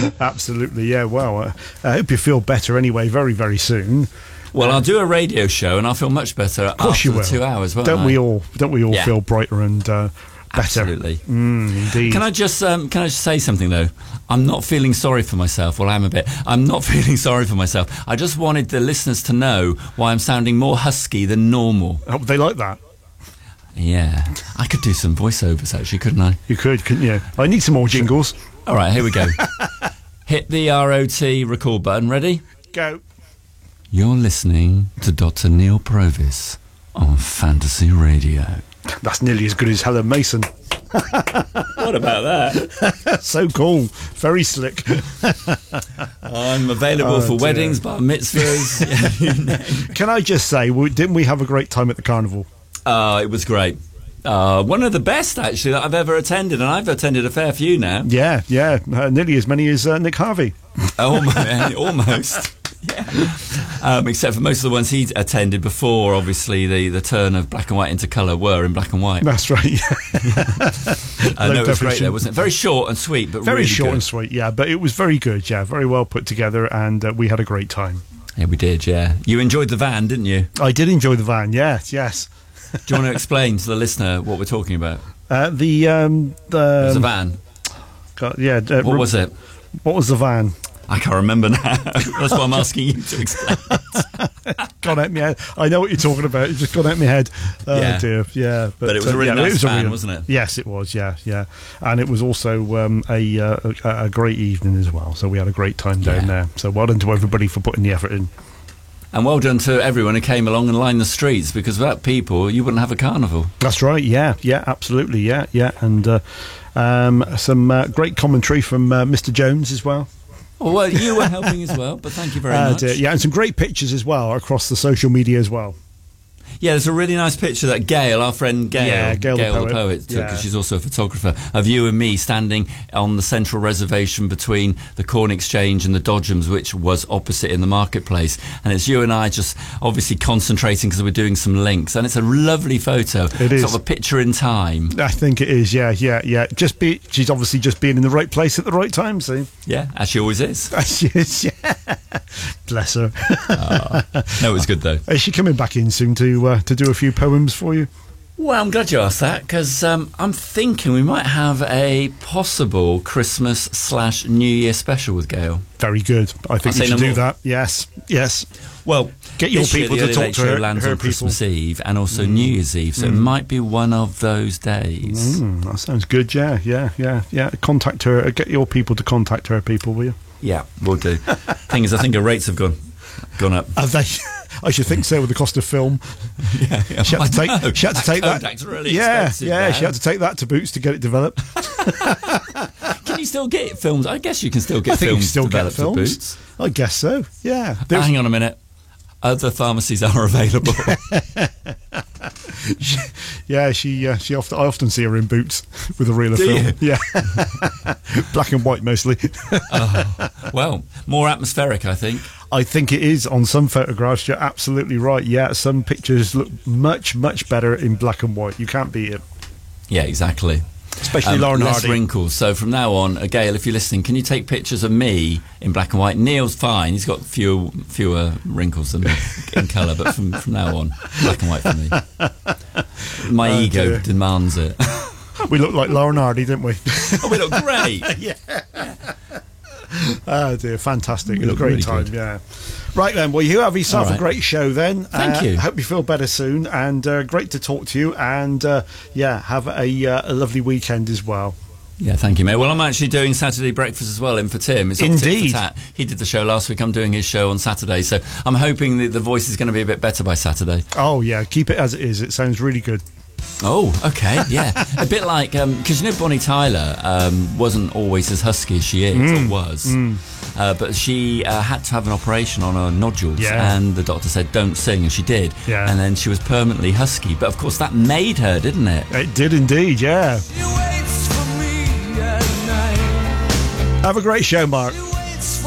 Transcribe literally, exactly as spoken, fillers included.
Absolutely, yeah. Well, uh, I hope you feel better anyway very, very soon. Well, I'll do a radio show and I'll feel much better of course after you will. the two hours, won't don't I? we all? Don't we all Yeah. feel brighter and uh, better? Absolutely. Mm, indeed. Can I just um, can I just say something though? I'm not feeling sorry for myself. Well, I am a bit. I'm not feeling sorry for myself. I just wanted the listeners to know why I'm sounding more husky than normal. Oh, they like that. Yeah, I could do some voiceovers actually, couldn't I? You could, couldn't you? I need some more jingles. All right, here we go. Hit the R O T record button. Ready? Go. You're listening to Doctor Neil Provis on Fantasy Radio. That's nearly as good as Helen Mason. What about that? So cool. Very slick. I'm available Oh, for dear. weddings, bar mitzvahs. Yeah, you name. Can I just say, we- didn't we have a great time at the carnival? Oh, it was great. Uh, one of the best, actually, that I've ever attended, and I've attended a fair few now. Yeah, yeah. Uh, nearly as many as uh, Nick Harvey. Almost. almost. Yeah. Um, except for most of the ones he'd attended before, obviously, the, the turn of black and white into colour were in black and white. That's right. I know Low it was great definition. there, wasn't it? Very short and sweet, but Very really short good. and sweet, yeah. But it was very good, yeah. Very well put together, and uh, we had a great time. Yeah, we did, yeah. You enjoyed the van, didn't you? I did enjoy the van, yes, yes. Do you want to explain to the listener what we're talking about? Uh, the um, It was the a van. God, yeah. Uh, What was it? What was the van? I can't remember now. That's why I'm asking you to explain. Gone out my head. I know what you're talking about. It's just gone out my head. Oh Yeah. dear, yeah. But it was a really yeah, nice it was a van, real- wasn't it? Yes, it was. Yeah, yeah. And it was also um, a, uh, a a great evening as well. So we had a great time down Yeah. there. So well done to everybody for putting the effort in. And well done to everyone who came along and lined the streets, because without people, you wouldn't have a carnival. That's right. Yeah, yeah, absolutely. Yeah, yeah. And uh, um, some uh, great commentary from uh, Mister Jones as well. Oh, well, you were helping as well, but thank you very Uh, much. dear, yeah, and some great pictures as well across the social media as well. Yeah, there's a really nice picture that Gail, our friend Gail, Yeah, Gail the the poet. poet, took, Yeah. because she's also a photographer, of you and me standing on the central reservation between the Corn Exchange and the Dodgems, which was opposite in the marketplace. And it's you and I just obviously concentrating because we're doing some links. And it's a lovely photo. It is. Sort of a picture in time. I think it is. Yeah, yeah, yeah. Just be. She's obviously just being in the right place at the right time. See. Yeah, as she always is. She is, yeah. Bless her. No, it was good though. Is she coming back in soon to uh, to do a few poems for you? Well, I'm glad you asked that, because um, I'm thinking we might have a possible Christmas slash New Year special with Gail. Very good. I think I'll you say should no do more. that. Yes, yes. Well, Get your this year people the to Early talk Late to Show her- lands her on Christmas people. Eve and also New Year's Eve, so it might be one of those days. Mm, that sounds good. Yeah, yeah, yeah, yeah. Contact her. Get your people to contact her people, will you? Yeah, we'll do. Thing is, I think her rates have gone gone up. Have they? I should think so with the cost of film. Yeah, yeah. She had to I take. know. She had to take that. Kodak's really yeah, expensive yeah. now. She had to take that to Boots to get it developed. Can you still get films? I guess you can still get I think you films can still get developed for films. Boots. I guess so. Yeah. Ah, There's- hang on a minute. Other pharmacies are available. She, yeah, she uh, she often I often see her in Boots with a reel of Do film. you? Yeah, black and white mostly. Oh, well, more atmospheric, I think. I think it is on some photographs. You're absolutely right. Yeah, some pictures look much much better in black and white. You can't beat it, Yeah, exactly. especially Um, Lauren less Hardy. wrinkles. So from now on, uh, Gail, if you're listening, can you take pictures of me in black and white? Neil's fine; he's got fewer fewer wrinkles than me in colour. But from from now on, black and white for me. My Oh, ego dear. demands it. We looked like Lauren Hardy, didn't we? Oh, we look great. Oh dear, fantastic! We It was a look great really time. good. Yeah. Right then, well, you have yourself All right. a great show then. Thank Uh, you. Hope you feel better soon, and uh, great to talk to you. And uh, yeah, have a uh, a lovely weekend as well. Yeah, thank you, mate. Well, I'm actually doing Saturday breakfast as well in for Tim. It's not tit for Indeed. tat. He did the show last week. I'm doing his show on Saturday, so I'm hoping that the voice is going to be a bit better by Saturday. Oh yeah, keep it as it is. It sounds really good. Oh, okay, yeah. A bit like, because you know Bonnie Tyler um, wasn't always as husky as she is, Mm. or was. Uh, but she uh, had to have an operation on her nodules, Yeah. and the doctor said, don't sing, and she did. Yeah. And then she was permanently husky. But of course, that made her, didn't it? It did indeed. Yeah. She waits for me at night. Have a great show, Mark.